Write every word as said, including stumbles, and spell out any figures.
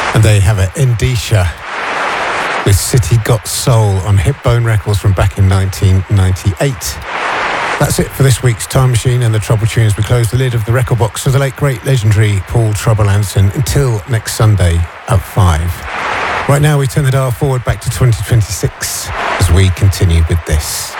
And there you have it, Indisha with City Got Soul on Hipbone Records from back in nineteen ninety-eight. That's it for this week's Time Machine and the Trouble Tunes. We close the lid of the record box for the late, great, legendary Paul Trouble Anderson until next Sunday at five. Right now we turn the dial forward back to twenty twenty-six as we continue with this.